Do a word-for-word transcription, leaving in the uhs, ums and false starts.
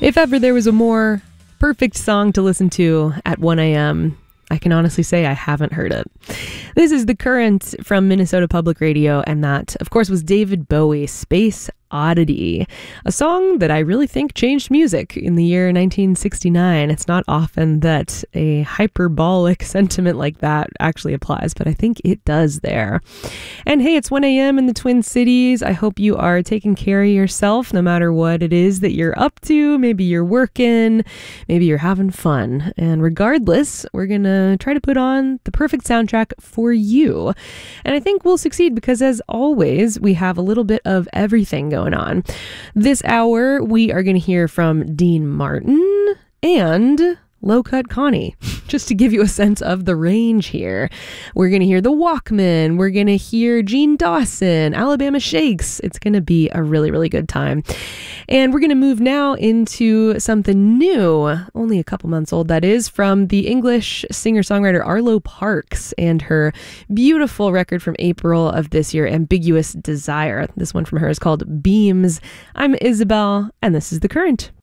If ever there was a more perfect song to listen to at one a.m., I can honestly say I haven't heard it. This is The Current from Minnesota Public Radio, and that, of course, was David Bowie, Space Oddity, a song that I really think changed music in the year nineteen sixty-nine. It's not often that a hyperbolic sentiment like that actually applies, but I think it does there. And hey, it's one a.m. in the Twin Cities. I hope you are taking care of yourself no matter what it is that you're up to. Maybe you're working, maybe you're having fun. And regardless, we're going to try to put on the perfect soundtrack for you. And I think we'll succeed because, as always, we have a little bit of everything going Going on. This hour, we are going to hear from Dean Martin and Low Cut Connie, just to give you a sense of the range here. We're going to hear the Walkmen. We're going to hear Gene Dawson, Alabama Shakes. It's going to be a really, really good time. And we're going to move now into something new, only a couple months old, that is, from the English singer-songwriter Arlo Parks and her beautiful record from April of this year, Ambiguous Desire. This one from her is called Beams. I'm Isabel, and this is The Current.